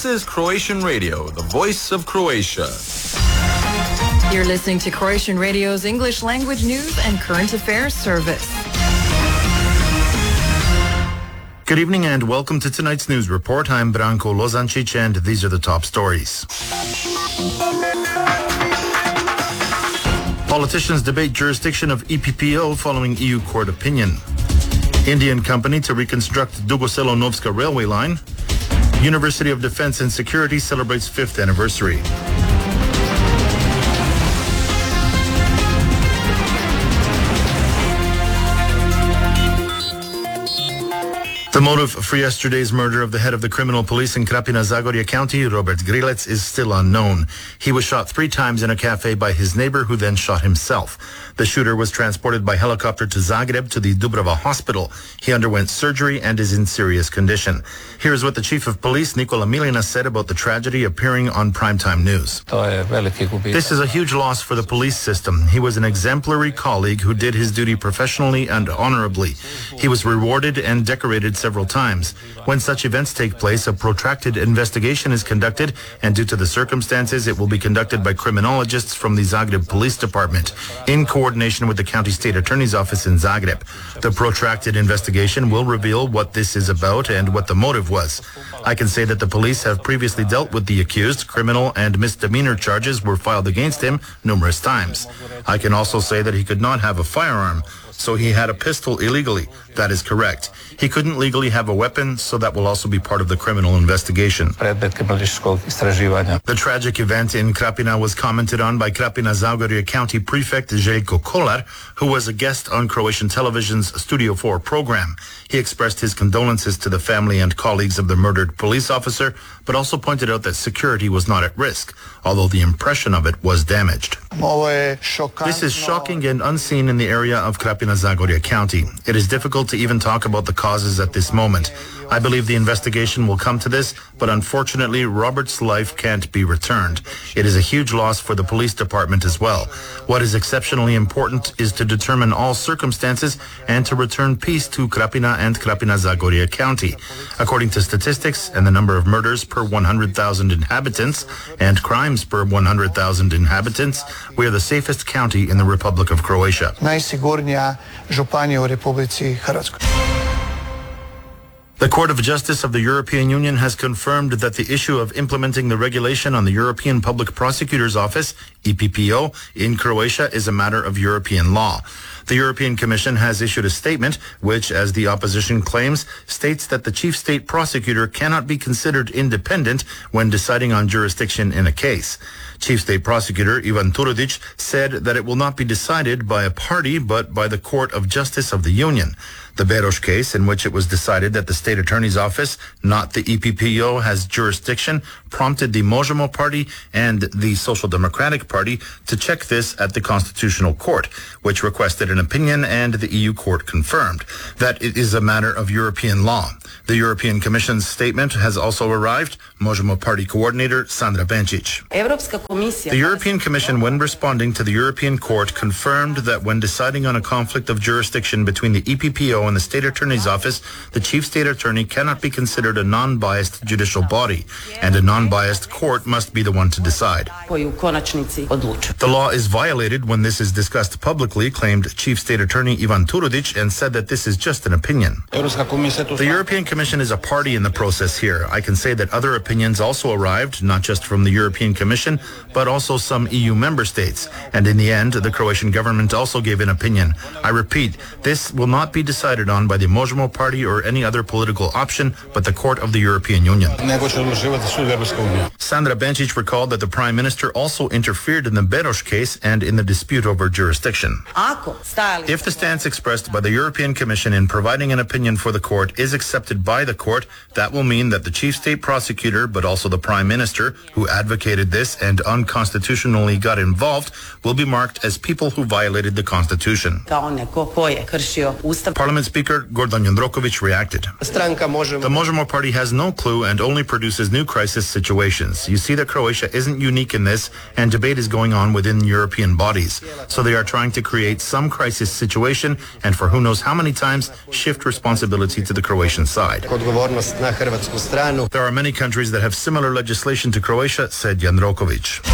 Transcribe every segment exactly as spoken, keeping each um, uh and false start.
This is Croatian Radio, the voice of Croatia. You're listening to Croatian Radio's English language news and current affairs service. Good evening and welcome to tonight's news report. I'm Branko Lozancic and these are the top stories. Politicians debate jurisdiction of E P P O following E U court opinion. Indian company to reconstruct Dugoselo-Novska railway line. University of Defense and Security celebrates fifth anniversary. The motive for yesterday's murder of the head of the criminal police in Krapina Zagorje County, Robert Grilec, is still unknown. He was shot three times in a cafe by his neighbor, who then shot himself. The shooter was transported by helicopter to Zagreb to the Dubrava hospital. He underwent surgery and is in serious condition. Here's what the chief of police, Nikola Milina, said about the tragedy appearing on primetime news. This is a huge loss for the police system. He was an exemplary colleague who did his duty professionally and honorably. He was rewarded and decorated several times. When such events take place, a protracted investigation is conducted, and due to the circumstances, it will be conducted by criminologists from the Zagreb Police Department in coordination with the County State Attorney's Office in Zagreb. The protracted investigation will reveal what this is about and what the motive was. I can say that the police have previously dealt with the accused. Criminal and misdemeanor charges were filed against him numerous times. I can also say that he could not have a firearm, so he had a pistol illegally. That is correct. He couldn't legally have a weapon, so that will also be part of the criminal investigation. The tragic event in Krapina was commented on by Krapina Zagorje County Prefect Željko Kolar, who was a guest on Croatian television's Studio four program. He expressed his condolences to the family and colleagues of the murdered police officer, but also pointed out that security was not at risk, although the impression of it was damaged. This is shocking and unseen in the area of Krapina Zagorje County. It is difficult to even talk about the causes at this moment. I believe the investigation will come to this, but unfortunately, Robert's life can't be returned. It is a huge loss for the police department as well. What is exceptionally important is to determine all circumstances and to return peace to Krapina and Krapina Zagorje County. According to statistics and the number of murders per one hundred thousand inhabitants and crimes per one hundred thousand inhabitants, we are the safest county in the Republic of Croatia. Najsigurnija županija u Republici Hrvatskoj. The Court of Justice of the European Union has confirmed that the issue of implementing the regulation on the European Public Prosecutor's Office, E P P O, in Croatia is a matter of European law. The European Commission has issued a statement which, as the opposition claims, states that the chief state prosecutor cannot be considered independent when deciding on jurisdiction in a case. Chief State Prosecutor Ivan Turudic said that it will not be decided by a party but by the Court of Justice of the Union. The Beroš case, in which it was decided that the State Attorney's Office, not the E P P O, has jurisdiction, prompted the Možemo Party and the Social Democratic Party to check this at the Constitutional Court, which requested an opinion, and the E U Court confirmed that it is a matter of European law. The European Commission's statement has also arrived. Možemo Party coordinator Sandra Benčić. The European Commission, when responding to the European Court, confirmed that when deciding on a conflict of jurisdiction between the E P P O and the State Attorney's Office, the Chief State Attorney cannot be considered a non-biased judicial body, and a non-biased court must be the one to decide. The law is violated when this is discussed publicly, claimed Chief State Attorney Ivan Turudic, and said that this is just an opinion. The European Commission is a party in the process here. I can say that other opinions also arrived, not just from the European Commission, but also some E U member states. And in the end, the Croatian government also gave an opinion. I repeat, this will not be decided on by the Možemo Party or any other political option, but the Court of the European Union. Sandra Benčić recalled that the Prime Minister also interfered in the Beroš case and in the dispute over jurisdiction. If the stance expressed by the European Commission in providing an opinion for the court is accepted by the court, that will mean that the Chief State Prosecutor, but also the Prime Minister, who advocated this and unconstitutionally got involved, will be marked as people who violated the Constitution. Parliament Speaker Gordan Jandrokovic reacted. The Možemo Party has no clue and only produces new crisis situations. You see that Croatia isn't unique in this, and debate is going on within European bodies. So they are trying to create some crisis crisis situation and for who knows how many times shift responsibility to the Croatian side. There are many countries that have similar legislation to Croatia, said Jandrokovic.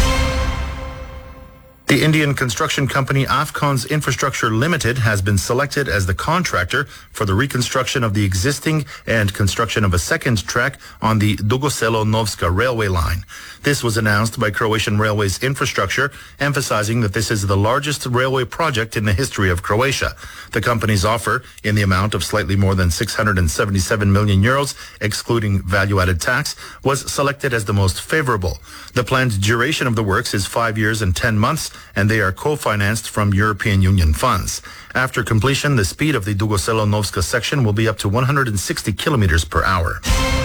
The Indian construction company Afcons Infrastructure Limited has been selected as the contractor for the reconstruction of the existing and construction of a second track on the Dugo Selo-Novska railway line. This was announced by Croatian Railways Infrastructure, emphasizing that this is the largest railway project in the history of Croatia. The company's offer, in the amount of slightly more than six hundred seventy-seven million euros, excluding value-added tax, was selected as the most favorable. The planned duration of the works is five years and ten months, and they are co-financed from European Union funds. After completion, the speed of the Dugo Selo-Novska section will be up to one hundred sixty kilometers per hour.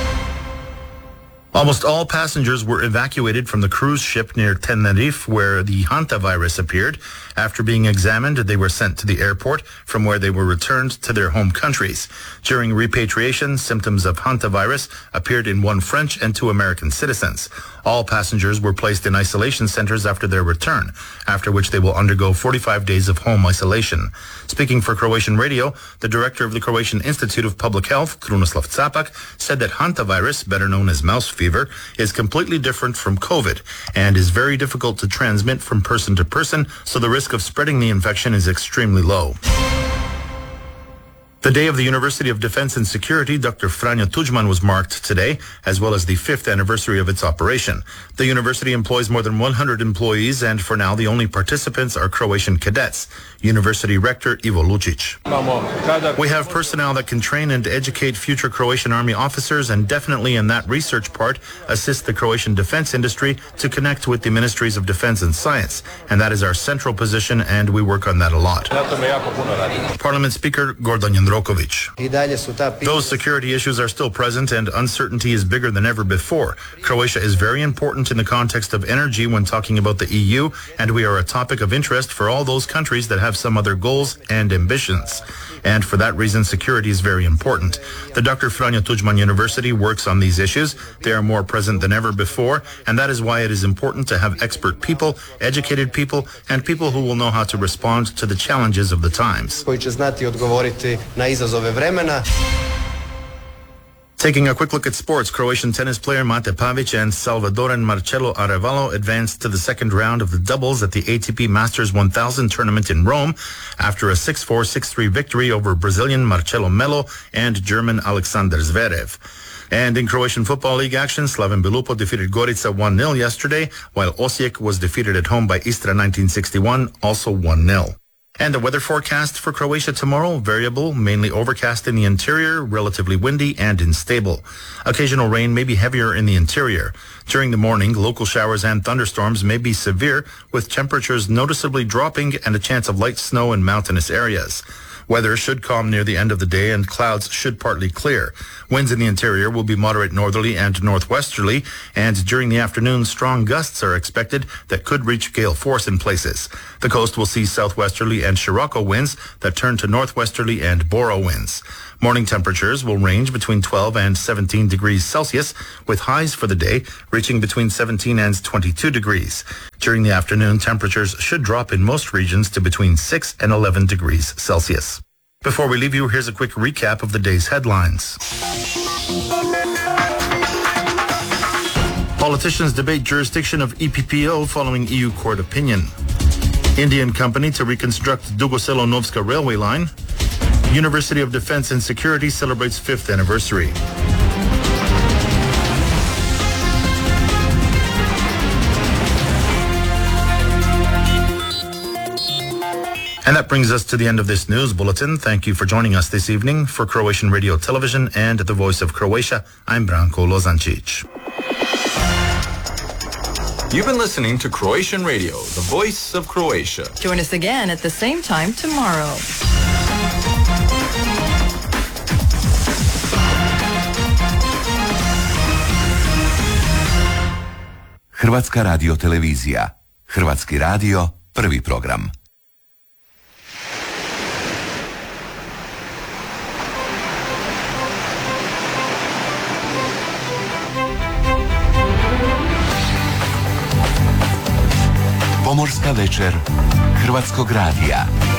Almost all passengers were evacuated from the cruise ship near Tenerife, where the hantavirus appeared. After being examined, they were sent to the airport, from where they were returned to their home countries. During repatriation, symptoms of hantavirus appeared in one French and two American citizens. All passengers were placed in isolation centers after their return, after which they will undergo forty-five days of home isolation. Speaking for Croatian Radio, the director of the Croatian Institute of Public Health, Krunoslav Capak, said that hantavirus, better known as mouse fever, is completely different from COVID and is very difficult to transmit from person to person, so the risk of spreading the infection is extremely low. The day of the University of Defense and Security, Doctor Franjo Tuđman, was marked today, as well as the fifth anniversary of its operation. The university employs more than one hundred employees, and for now, the only participants are Croatian cadets. University Rector Ivo Lucic. We have personnel that can train and educate future Croatian Army officers, and definitely in that research part, assist the Croatian defense industry to connect with the Ministries of Defense and Science. And that is our central position, and we work on that a lot. Parliament Speaker Gordan Jandrokovic. Those security issues are still present, and uncertainty is bigger than ever before. Croatia is very important in the context of energy when talking about the E U, and we are a topic of interest for all those countries that have some other goals and ambitions. And for that reason, security is very important. The Doctor Franjo Tuđman University works on these issues. They are more present than ever before, and that is why it is important to have expert people, educated people, and people who will know how to respond to the challenges of the times. Taking a quick look at sports, Croatian tennis player Mate Pavić and Salvadoran Marcelo Arevalo advanced to the second round of the doubles at the A T P Masters one thousand tournament in Rome after a six four, six three victory over Brazilian Marcelo Melo and German Alexander Zverev. And in Croatian Football League action, Slaven Belupo defeated Gorica one nil yesterday, while Osijek was defeated at home by Istra nineteen sixty-one, also one nil. And the weather forecast for Croatia tomorrow, variable, mainly overcast in the interior, relatively windy and unstable. Occasional rain may be heavier in the interior. During the morning, local showers and thunderstorms may be severe, with temperatures noticeably dropping and a chance of light snow in mountainous areas. Weather should calm near the end of the day, and clouds should partly clear. Winds in the interior will be moderate northerly and northwesterly, and during the afternoon, strong gusts are expected that could reach gale force in places. The coast will see southwesterly and Scirocco winds that turn to northwesterly and Boro winds. Morning temperatures will range between twelve and seventeen degrees Celsius, with highs for the day reaching between seventeen and twenty-two degrees. During the afternoon, temperatures should drop in most regions to between six and eleven degrees Celsius. Before we leave you, here's a quick recap of the day's headlines. Politicians debate jurisdiction of E P P O following E U court opinion. Indian company to reconstruct Dugo Selo-Novska railway line. University of Defense and Security celebrates fifth anniversary. And that brings us to the end of this news bulletin. Thank you for joining us this evening. For Croatian Radio Television and the Voice of Croatia, I'm Branko Lozancic. You've been listening to Croatian Radio, the Voice of Croatia. Join us again at the same time tomorrow. Hrvatska radio televizija. Hrvatski radio, prvi program. Pomorska večer Hrvatskog radija.